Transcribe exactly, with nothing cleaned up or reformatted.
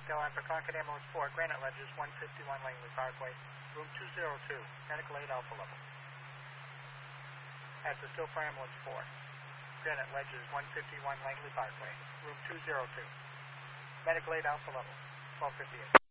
Delta for Concord Ambulance four, Granite Ledges, one fifty-one Langley Parkway, room two oh two, medical aid alpha level. At the still for Ambulance four, Granite Ledges, one fifty-one Langley Parkway, room two oh two, medical aid alpha level, twelve fifty-eight.